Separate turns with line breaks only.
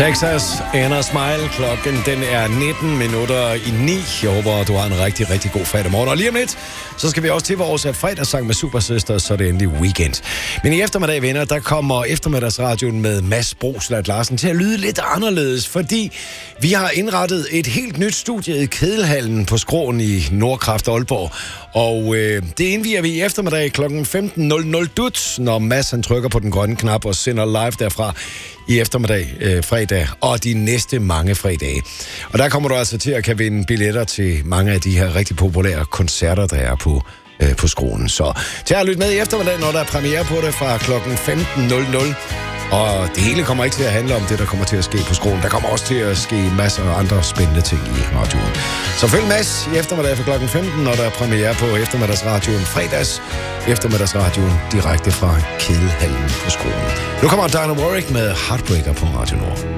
Texas and a Smile. Klokken den er 9:19. Jeg håber, du har en rigtig, rigtig god fredag morgen. Og lige om lidt, så skal vi også til vores fredagssang med Supersisters, så det er endelig weekend. Men i eftermiddag, venner, der kommer eftermiddagsradioen med Mads Broslat Larsen til at lyde lidt anderledes, fordi vi har indrettet et helt nyt studie i Kedelhallen på Skråen i Nordkraft Aalborg. Og det indviger vi i eftermiddag kl. 15.00 dut, når Mads han trykker på den grønne knap og sender live derfra i eftermiddag, fredag og de næste mange fredage. Og der kommer du altså til at kan vinde billetter til mange af de her rigtig populære koncerter, der er på Skråen. Så tag og lyt med i eftermiddag, når der er premiere på det fra kl. 15.00. Og det hele kommer ikke til at handle om det, der kommer til at ske på Skråen. Der kommer også til at ske masser af andre spændende ting i radioen. Så følg Mads i eftermiddag fra kl. 15, når der er premiere på eftermiddagsradioen fredags. Eftermiddagsradioen direkte fra Kedelhallen på Skråen. Nu kommer Dino Warwick med Heartbreaker på Radio Nord.